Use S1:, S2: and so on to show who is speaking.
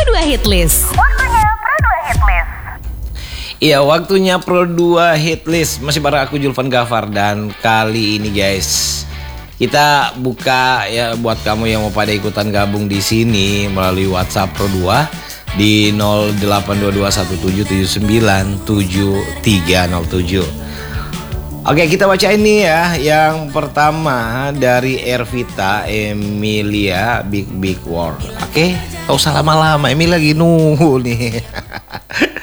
S1: 2 Hit List.
S2: Iya, waktunya Pro 2 Hit List. Masih bareng aku Julvan Gafar. Dan kali ini guys, kita buka ya buat kamu yang mau pada ikutan gabung di sini melalui WhatsApp Pro 2 di 082217979307. Oke, kita baca ini ya. Yang pertama dari Ervita Emilia Big World. Oke, gak usah lama-lama, Emi lagi nunggu nih.